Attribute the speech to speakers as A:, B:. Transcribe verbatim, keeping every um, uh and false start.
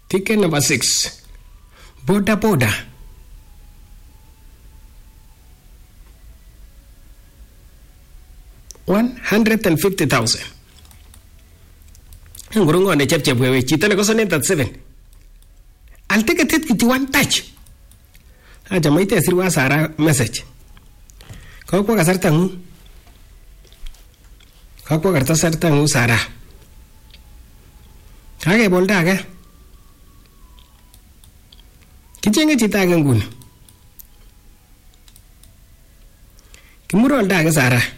A: Ticket number six. Boda boda. one hundred fifty thousand. Ngurungo ne chep chep wewe chita ne kosonet at seven. I'll take a tit with one touch. Aja maite sirwa Sara message. Kau kwa kasarta ngu. Kau kwa karta sarta ngu Sara. Kage bolda age. Kichenge chita age nguni. Kimuro olda age Sara.